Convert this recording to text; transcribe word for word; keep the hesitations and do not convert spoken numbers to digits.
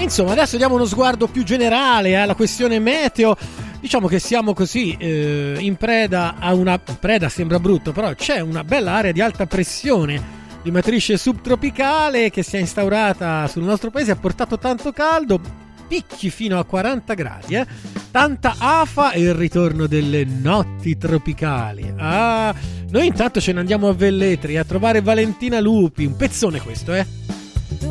insomma, adesso diamo uno sguardo più generale alla questione meteo. Diciamo che siamo così eh, in preda a una preda, sembra brutto, però c'è una bella area di alta pressione di matrice subtropicale che si è instaurata sul nostro paese, ha portato tanto caldo, picchi fino a quaranta gradi, eh? Tanta afa e il ritorno delle notti tropicali. Ah, noi intanto ce ne andiamo a Velletri a trovare Valentina Lupi, un pezzone questo, eh?